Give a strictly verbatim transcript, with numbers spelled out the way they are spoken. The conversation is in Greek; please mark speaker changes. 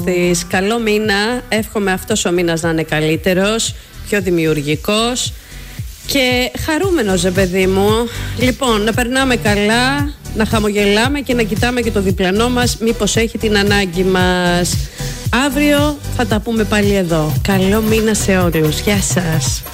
Speaker 1: της. Καλό μήνα. Εύχομαι αυτός ο μήνας να είναι καλύτερος, πιο δημιουργικός και χαρούμενος, ρε παιδί μου. Λοιπόν, να περνάμε καλά, να χαμογελάμε και να κοιτάμε και το διπλανό μας μήπως έχει την ανάγκη μας. Αύριο θα τα πούμε πάλι εδώ. Καλό μήνα σε όλους. Γεια σας.